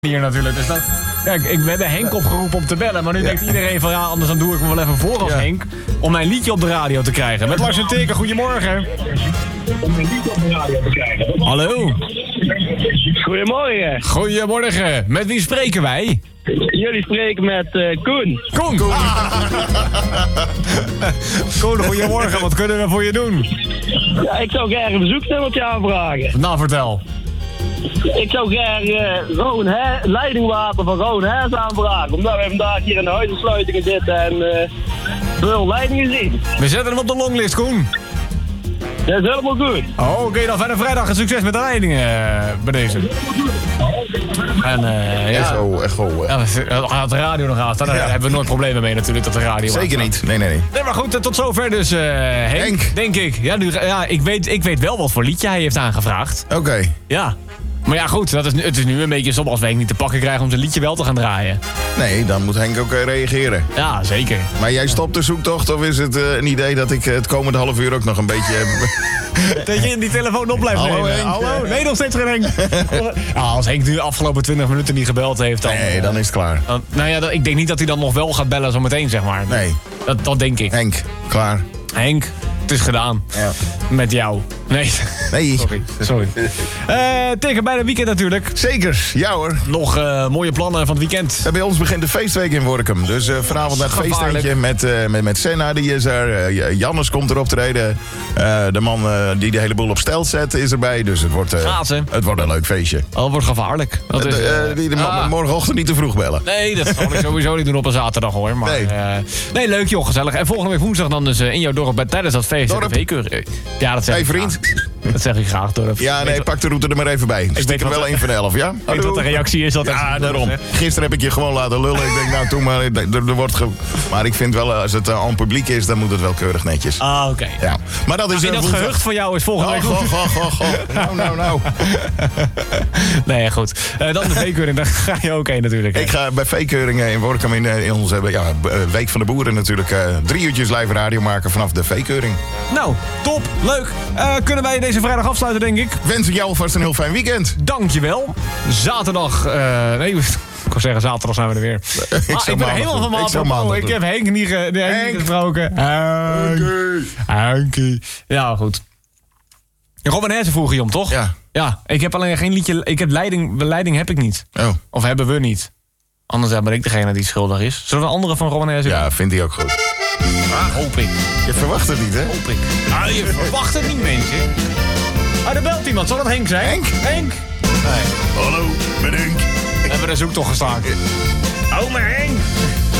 hier natuurlijk. Dus dat, kijk, we hebben Henk opgeroepen om te bellen. Maar nu denkt iedereen van ja, anders dan doe ik me wel even voor als Henk. Om mijn liedje op de radio te krijgen. Met Lars en Teken, goedemorgen. Om mijn liedje op de radio te krijgen. Hallo. Goedemorgen. Goedemorgen. Met wie spreken wij? Jullie spreken met Koen. Koen. Koen, goedemorgen. Wat kunnen we voor je doen? Ja, ik zou graag een bezoeknummertje aanvragen. Nou, vertel. Ik zou graag gewoon leidingwater van Roon Hers aanvragen. Omdat we vandaag hier in de huisensluitingen zitten en veel leidingen zien. We zetten hem op de longlist, Koen. Dat is helemaal goed. Oh, oké, dan verder vrijdag een succes met de leidingen bij deze. En ja, Echo. ja, als de radio nog aanstaan, daar hebben we nooit problemen mee natuurlijk dat de radio Zeker niet, nee. Nee, maar goed, tot zover dus Henk, denk ik. Ja, ik weet wel wat voor liedje hij heeft aangevraagd. Oké. Ja. Maar ja, goed, het is nu een beetje som als wij niet te pakken krijgen om zijn liedje wel te gaan draaien. Nee, dan moet Henk ook reageren. Ja, zeker. Maar jij stopt de zoektocht of is het een idee dat ik het komende half uur ook nog een beetje... Dat je in die telefoon op blijft Hallo, nemen. Henk. Hallo? Nee, nog steeds geen Henk. Ja, als Henk nu de afgelopen 20 minuten niet gebeld heeft, dan... Nee, dan is het klaar. Nou ja, ik denk niet dat hij dan nog wel gaat bellen zometeen, zeg maar. Nee. Dat denk ik. Henk, klaar. Henk, het is gedaan. Ja. Met jou. Nee. Sorry. Tegen bijna weekend natuurlijk. Zeker, ja hoor. Nog mooie plannen van het weekend. Bij ons begint de feestweek in Workum. Dus vanavond naar het feesteentje met Senna, die is er. Jannes komt er optreden. De man die de hele boel op stel zet is erbij. Dus het wordt een leuk feestje. Oh, het wordt gevaarlijk. Dat is, morgenochtend niet te vroeg bellen. Nee, dat zal ik sowieso niet doen op een zaterdag hoor. Maar, nee, leuk joh, gezellig. En volgende week woensdag dan dus in jouw dorp tijdens dat feest. Dorp? Ja, dat zeg ik vriend. graag. Dat zeg ik graag, dorp. Ja, nee, pak de route er maar even bij. Ik weet er wel 1 van 11, ja? Ik weet wat de reactie is. Ja, daarom. Gisteren heb ik je gewoon laten lullen. Ik denk, nou, toen maar. Er wordt maar ik vind wel, als het aan publiek is, dan moet het wel keurig netjes. Ah, oké. Ja. Maar dat is in dat gehucht van jou is volgende week. Nou. Nee, goed. Dan de veekeuring, daar ga je ook heen natuurlijk. Ik ga bij veekeuringen in Workum in onze Week van de Boeren natuurlijk 3 uurtjes live radio maken vanaf de veekeuring. Nou, top, leuk. Kunnen wij deze vrijdag afsluiten, denk ik? Wens ik jou alvast een heel fijn weekend. Dankjewel. Zaterdag, ik wil zeggen, zaterdag zijn we er weer. Ik ben helemaal van maandag. Ik heb Henk niet gesproken. Henkie. Ja, goed. Robin Hesse vroeg je om, toch? Ja. Ja, ik heb alleen geen liedje. Ik heb leiding heb ik niet. Oh. Of hebben we niet. Anders ben ik degene die schuldig is. Zullen we een andere van Robin Hesse doen? Ja, vindt hij ook goed. Hoop ik. Je verwacht het niet, hè? Hoop ik. Je verwacht het niet, mensen. Er belt iemand. Zal dat Henk zijn? Henk? Nee. Hallo, ben Henk. We hebben de zoektocht gestaakt. Oh, maar